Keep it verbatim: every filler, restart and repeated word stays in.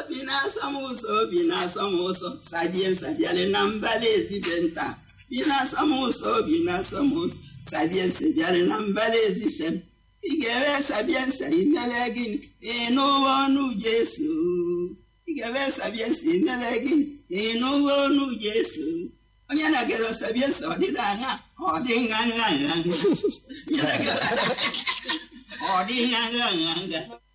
obi na-asọ m ụzọ obi na-asọ m ụzọ sabie sabiale na mbala ezibe nta bi na-asọ m ụzọ obi na-asọ m ụzọ sabie sabiale na mbala ezite m ị ga-ewe sabie nsa imebe gịnị ịnụwa ọnụ Jesu ị ga-ewe sabie nsa imebe gịnị ịnụwa ọnụ Jesu onye na-agero sabie nsa ọ dịda anya ọ dị nga nga nga nga ọ dị nga nga nga nga